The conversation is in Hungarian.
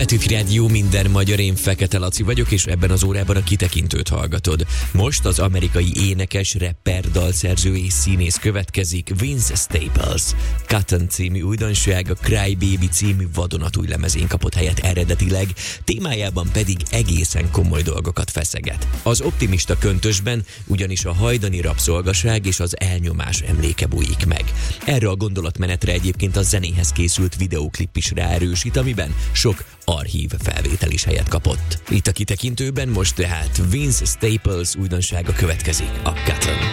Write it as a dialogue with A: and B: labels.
A: Petőfi Rádió, minden magyar, én Fekete Laci vagyok, és ebben az órában a kitekintőt hallgatod. Most az amerikai énekes, rapper, dalszerző és színész következik, Vince Staples. Cotton című újdonság a Cry Baby című vadonatúj lemezén kapott helyet eredetileg, témájában pedig egészen komoly dolgokat feszeget. Az optimista köntösben ugyanis a hajdani rabszolgaság és az elnyomás emléke bújik meg. Erre a gondolatmenetre egyébként a zenéhez készült videóklip is ráerősít, amiben sok archív felvétel is helyet kapott. Itt a kitekintőben most tehát Vince Staples újdonsága következik, a Cotton.